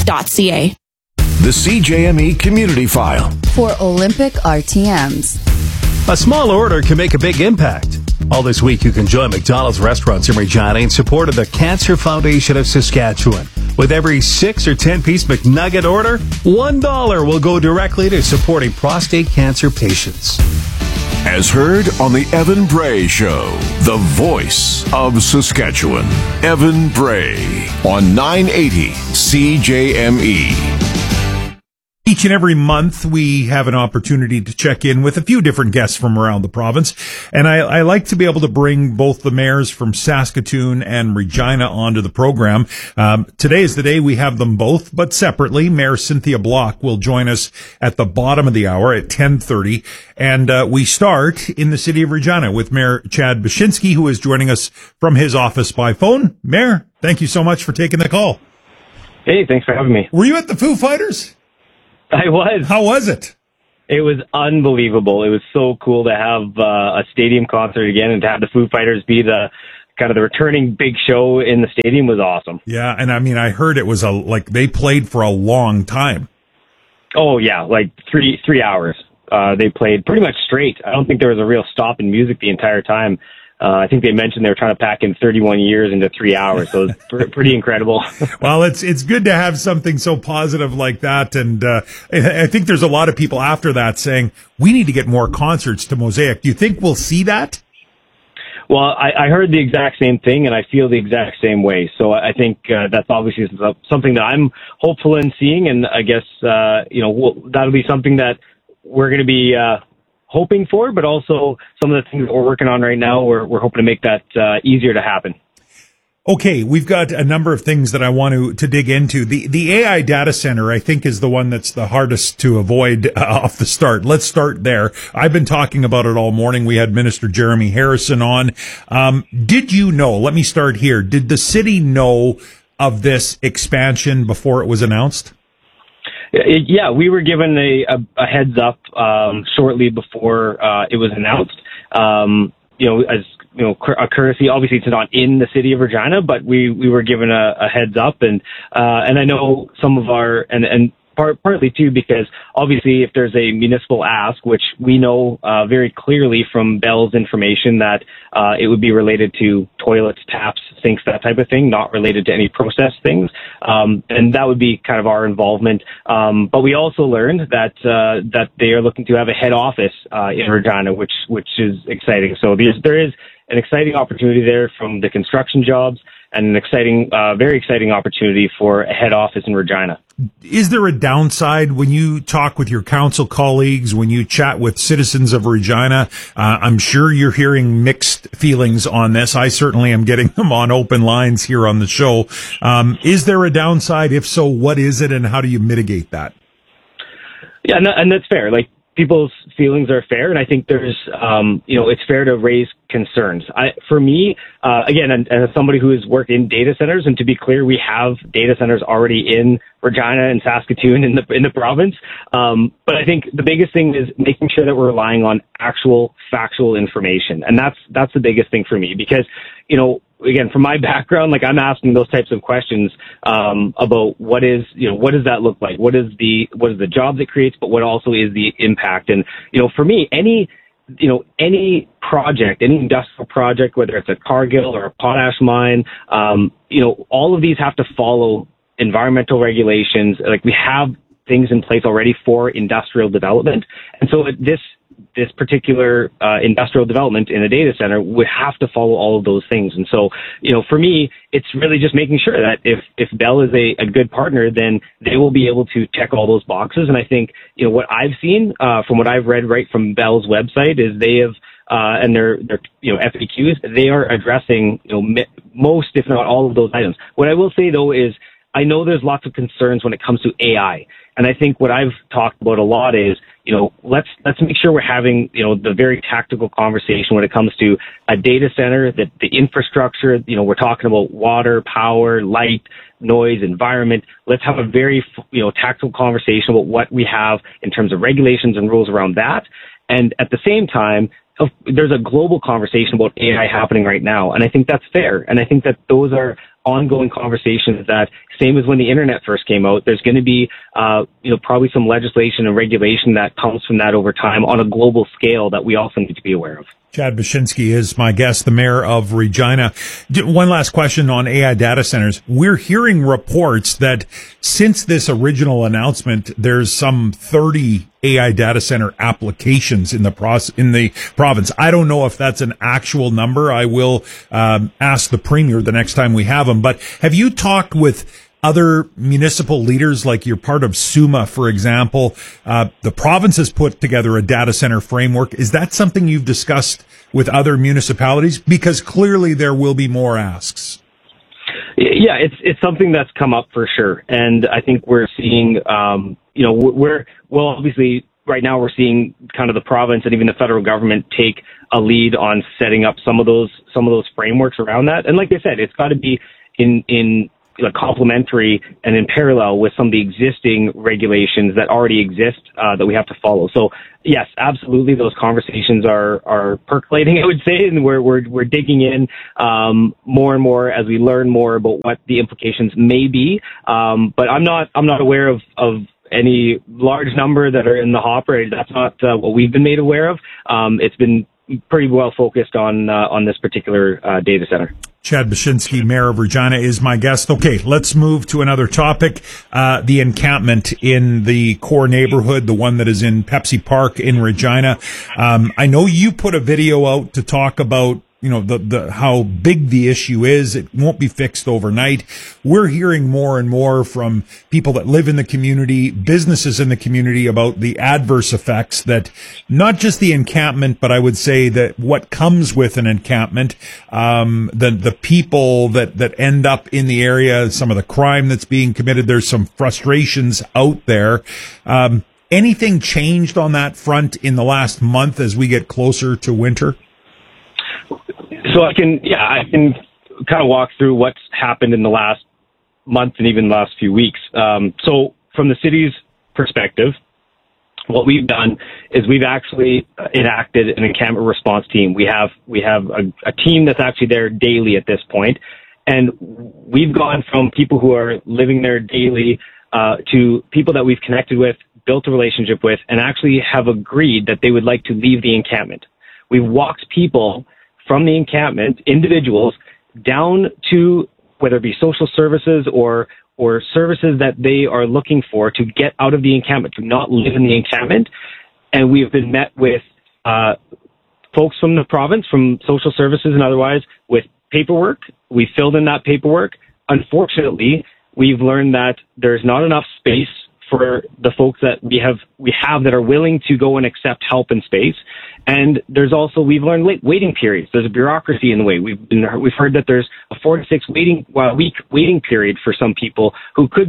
olympic.ca. The CJME Community File. For Olympic RTMs. A small order can make a big impact. All this week, you can join McDonald's restaurants in Regina in support of the Cancer Foundation of Saskatchewan. With every 6 or 10-piece McNugget order, $1 will go directly to supporting prostate cancer patients. As heard on the Evan Bray Show, the voice of Saskatchewan. Evan Bray on 980 CJME. Each and every month, we have an opportunity to check in with a few different guests from around the province. And I like to be able to bring both the mayors from Saskatoon and Regina onto the program. Today is the day we have them both, but separately. Mayor Cynthia Block will join us at the bottom of the hour at 10:30. And we start in the city of Regina with Mayor Chad Bashinsky, who is joining us from his office by phone. Mayor, thank you so much for taking the call. Hey, thanks for having me. Were you at the Foo Fighters? I was. How was it? It was unbelievable. It was so cool to have a stadium concert again, and to have the Foo Fighters be the kind of the returning big show in the stadium was awesome. Yeah, and I mean, I heard it was they played for a long time. Oh yeah, like three hours. They played pretty much straight. I don't think there was a real stop in music the entire time. I think they mentioned they were trying to pack in 31 years into 3 hours, so it was pretty incredible. Well, it's good to have something so positive like that, and I think there's a lot of people after that saying, we need to get more concerts to Mosaic. Do you think we'll see that? Well, I heard the exact same thing, and I feel the exact same way. So I think that's obviously something that I'm hopeful in seeing, and I guess that'll be something that we're going to be hoping for, but also some of the things that we're working on right now, we're hoping to make that easier to happen. Okay, we've got a number of things that I want to dig into. The AI data center, I think, is the one that's the hardest to avoid off the start. Let's start there. I've been talking about it all morning. We had Minister Jeremy Harrison on. Did you know, let me start here, did the city know of this expansion before it was announced? Yeah, we were given a heads up shortly before it was announced. As a courtesy. Obviously, it's not in the city of Regina, but we were given a heads up, and I know some of our partly too, because obviously if there's a municipal ask, which we know very clearly from Bell's information that it would be related to toilets, taps, sinks, that type of thing, not related to any process things. And that would be kind of our involvement. But we also learned that they are looking to have a head office in Regina, which is exciting. So there is an exciting opportunity there from the construction jobs, and an exciting, very exciting opportunity for a head office in Regina. Is there a downside when you talk with your council colleagues, when you chat with citizens of Regina? I'm sure you're hearing mixed feelings on this. I certainly am getting them on open lines here on the show. Is there a downside? If so, what is it, and how do you mitigate that? Yeah, and that's fair. Like, people's feelings are fair, and I think there's, it's fair to raise concerns. For me, again, and as somebody who has worked in data centers, and to be clear, we have data centers already in Regina and Saskatoon in the province. But I think the biggest thing is making sure that we're relying on actual factual information, and that's the biggest thing for me, because again, from my background, like, I'm asking those types of questions about what does that look like? What is the jobs it creates, but what also is the impact? And, for me, any project, any industrial project, whether it's a Cargill or a potash mine, all of these have to follow environmental regulations. Like, we have things in place already for industrial development. And so this particular industrial development in a data center would have to follow all of those things. And so, for me, it's really just making sure that if Bell is a good partner, then they will be able to check all those boxes. And I think, what I've seen from what I've read right from Bell's website is they have, and their FAQs, they are addressing, most, if not all, of those items. What I will say, though, is I know there's lots of concerns when it comes to AI. And I think what I've talked about a lot is, let's make sure we're having, the very tactical conversation when it comes to a data center, that the infrastructure, we're talking about water, power, light, noise, environment. Let's have a very, tactical conversation about what we have in terms of regulations and rules around that. And at the same time, there's a global conversation about AI happening right now. And I think that's fair. And I think that those are ongoing conversations that, same as when the internet first came out, there's going to be, probably some legislation and regulation that comes from that over time on a global scale that we also need to be aware of. Chad Baczynski is my guest, the mayor of Regina. One last question on AI data centers. We're hearing reports that since this original announcement, there's some 30 AI data center applications in the province. I don't know if that's an actual number. I will ask the premier the next time we have him. But have you talked with other municipal leaders, like you're part of SUMA, for example? The province has put together a data center framework. Is that something you've discussed with other municipalities? Because clearly there will be more asks. Yeah, it's something that's come up for sure. And I think we're seeing, obviously right now we're seeing kind of the province and even the federal government take a lead on setting up some of those frameworks around that. And like I said, it's got to be in complementary and in parallel with some of the existing regulations that already exist that we have to follow. So yes, absolutely, those conversations are percolating, I would say, and we're digging in more and more as we learn more about what the implications may be. But I'm not aware of any large number that are in the hopper. That's not what we've been made aware of. It's been pretty well focused on this particular data center. Chad Baczynski, mayor of Regina, is my guest. Okay, let's move to another topic. The encampment in the core neighborhood, the one that is in Pepsi Park in Regina. I know you put a video out to talk about, the how big the issue is. It won't be fixed overnight. We're hearing more and more from people that live in the community, businesses in the community, about the adverse effects that not just the encampment, but I would say that what comes with an encampment, the people that end up in the area, some of the crime that's being committed. There's some frustrations out there. Anything changed on that front in the last month as we get closer to winter? So I can kind of walk through what's happened in the last month and even the last few weeks. So from the city's perspective, what we've done is we've actually enacted an encampment response team. We have a team that's actually there daily at this point, and we've gone from people who are living there daily to people that we've connected with, built a relationship with, and actually have agreed that they would like to leave the encampment. We've walked people from the encampment, individuals, down to whether it be social services or services that they are looking for to get out of the encampment, to not live in the encampment. And we have been met with folks from the province, from social services and otherwise, with paperwork. We filled in that paperwork. Unfortunately, we've learned that there's not enough space for the folks that we have that are willing to go and accept help in space. And we've learned waiting periods. There's a bureaucracy in the way. We've heard that there's a 4 to 6 week waiting period for some people who could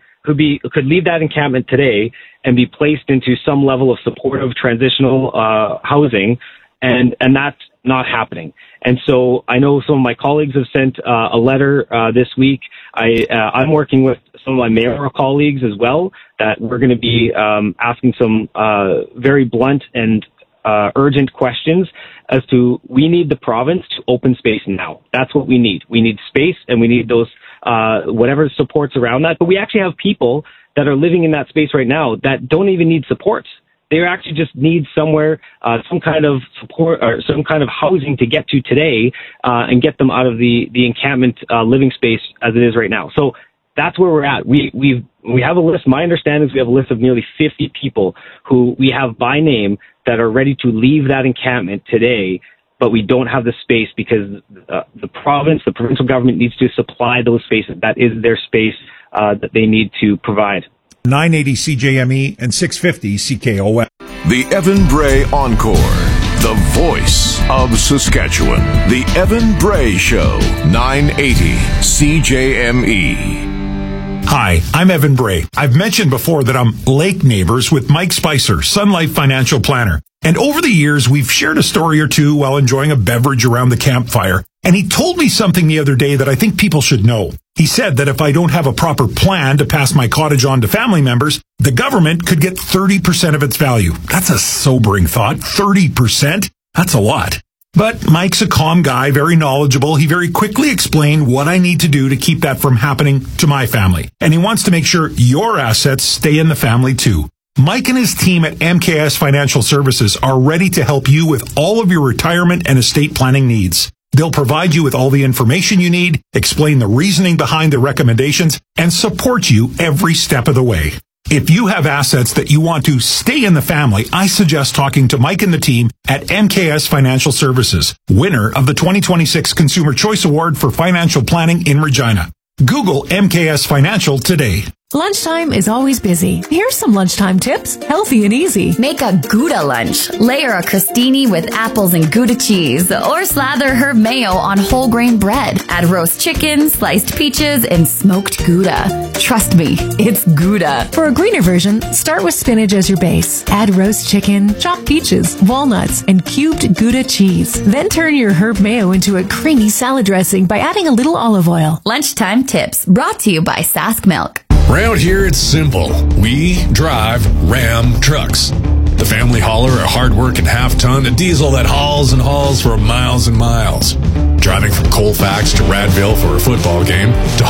leave that encampment today and be placed into some level of supportive transitional housing, and that's not happening. And so I know some of my colleagues have sent a letter this week. I'm working with some of my mayoral colleagues as well, that we're going to be asking some very blunt and urgent questions as to, we need the province to open space now. That's what we need. We need space, and we need those whatever supports around that. But we actually have people that are living in that space right now that don't even need supports. They actually just need somewhere, some kind of support or some kind of housing to get to today, and get them out of the encampment living space as it is right now. So that's where we're at. We have a list. My understanding is we have a list of nearly 50 people who we have by name that are ready to leave that encampment today, but we don't have the space because the provincial government needs to supply those spaces. That is their space that they need to provide. 980 CJME and 650 CKOM. The Evan Bray Encore, the voice of Saskatchewan. The Evan Bray Show, 980 CJME. Hi, I'm Evan Bray. I've mentioned before that I'm lake neighbors with Mike Spicer, Sun Life Financial Planner. And over the years, we've shared a story or two while enjoying a beverage around the campfire. And he told me something the other day that I think people should know. He said that if I don't have a proper plan to pass my cottage on to family members, the government could get 30% of its value. That's a sobering thought. 30%? That's a lot. But Mike's a calm guy, very knowledgeable. He very quickly explained what I need to do to keep that from happening to my family. And he wants to make sure your assets stay in the family too. Mike and his team at MKS Financial Services are ready to help you with all of your retirement and estate planning needs. They'll provide you with all the information you need, explain the reasoning behind the recommendations, and support you every step of the way. If you have assets that you want to stay in the family, I suggest talking to Mike and the team at MKS Financial Services, winner of the 2026 Consumer Choice Award for Financial Planning in Regina. Google MKS Financial today. Lunchtime is always busy. Here's some lunchtime tips, healthy and easy. Make a Gouda lunch. Layer a crostini with apples and Gouda cheese, or slather herb mayo on whole grain bread. Add roast chicken, sliced peaches, and smoked Gouda. Trust me, it's Gouda. For a greener version, start with spinach as your base. Add roast chicken, chopped peaches, walnuts, and cubed Gouda cheese. Then turn your herb mayo into a creamy salad dressing by adding a little olive oil. Lunchtime tips brought to you by Sask Milk. Round here, it's simple. We drive Ram trucks. The family hauler, a hard-working half-ton, a diesel that hauls and hauls for miles and miles. Driving from Colfax to Radville for a football game, to